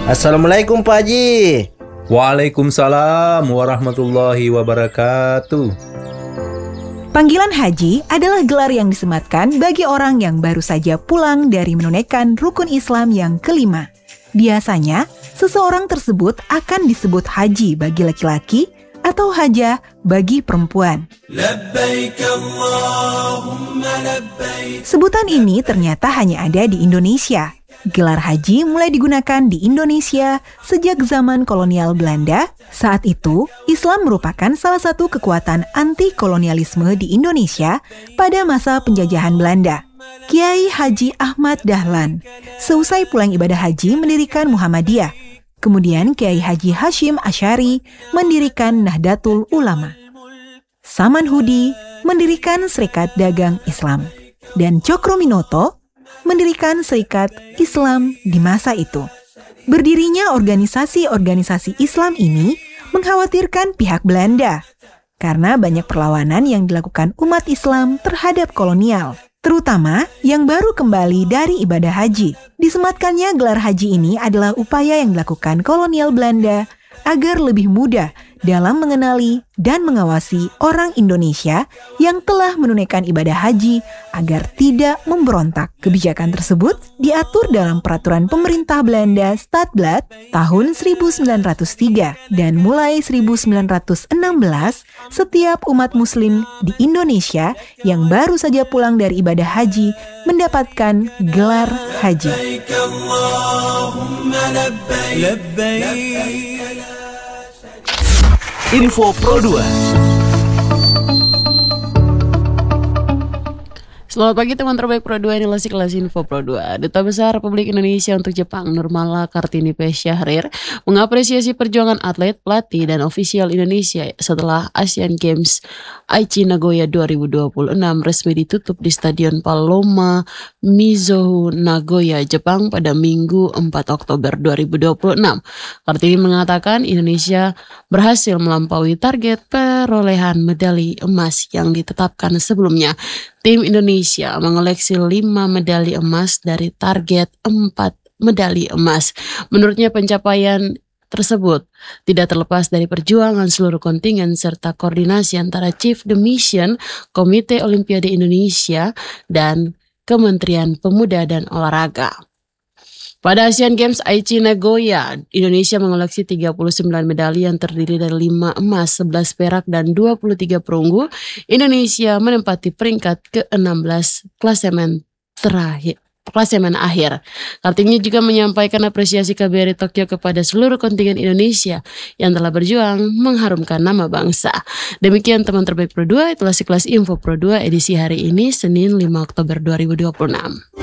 Assalamualaikum Pak Haji. Waalaikumsalam warahmatullahi wabarakatuh. Panggilan haji adalah gelar yang disematkan bagi orang yang baru saja pulang dari menunaikan rukun Islam yang kelima. Biasanya, seseorang tersebut akan disebut haji bagi laki-laki atau hajah bagi perempuan. Sebutan ini ternyata hanya ada di Indonesia. Gelar haji mulai digunakan di Indonesia sejak zaman kolonial Belanda. Saat itu, Islam merupakan salah satu kekuatan anti-kolonialisme di Indonesia pada masa penjajahan Belanda. Kiai Haji Ahmad Dahlan, seusai pulang ibadah haji mendirikan Muhammadiyah. Kemudian Kiai Haji Hashim Asy'ari mendirikan Nahdlatul Ulama. Saman Hudi mendirikan Serikat Dagang Islam. Dan Cokro Minoto mendirikan Serikat Islam di masa itu. Berdirinya organisasi-organisasi Islam ini mengkhawatirkan pihak Belanda karena banyak perlawanan yang dilakukan umat Islam terhadap kolonial, terutama yang baru kembali dari ibadah haji. Disematkannya gelar haji ini adalah upaya yang dilakukan kolonial Belanda agar lebih mudah dalam mengenali dan mengawasi orang Indonesia yang telah menunaikan ibadah haji agar tidak memberontak. Kebijakan tersebut diatur dalam Peraturan Pemerintah Belanda Stadblad tahun 1903 dan mulai 1916 setiap umat muslim di Indonesia yang baru saja pulang dari ibadah haji mendapatkan gelar haji. Info Pro 2. Selamat pagi teman terbaik Pro 2, inilah kelas Info Pro 2. Duta Besar Republik Indonesia untuk Jepang Nurmala Kartini P. Syahrir mengapresiasi perjuangan atlet, pelatih, dan ofisial Indonesia setelah Asian Games Aichi Nagoya 2026 resmi ditutup di Stadion Paloma Mizohu Nagoya, Jepang pada Minggu 4 Oktober 2026. Kartini mengatakan Indonesia berhasil melampaui target perolehan medali emas yang ditetapkan sebelumnya. Tim Indonesia mengoleksi 5 medali emas dari target 4 medali emas. Menurutnya pencapaian tersebut tidak terlepas dari perjuangan seluruh kontingen serta koordinasi antara Chief the Mission, Komite Olimpiade Indonesia, dan Kementerian Pemuda dan Olahraga. Pada Asian Games Aichi Nagoya, Indonesia mengoleksi 39 medali yang terdiri dari 5 emas, 11 perak, dan 23 perunggu. Indonesia menempati peringkat ke-16 klasemen akhir. Kartini juga menyampaikan apresiasi KBRI Tokyo kepada seluruh kontingen Indonesia yang telah berjuang mengharumkan nama bangsa. Demikian teman terbaik Pro 2, itulah kelas Info Pro 2 edisi hari ini, Senin 5 Oktober 2026.